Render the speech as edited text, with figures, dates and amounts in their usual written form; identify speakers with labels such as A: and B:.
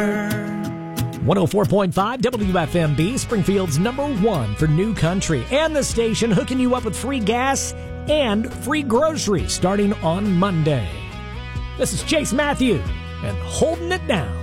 A: 104.5 WFMB, Springfield's #1 for new country, and the station hooking you up with free gas and free groceries starting on Monday. This is Chase Matthew and Holding It Down.